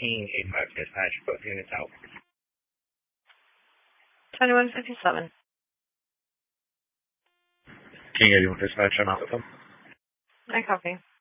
King 85 dispatch, both units out. 2157. King 81 dispatch, I'm out with them. I copy.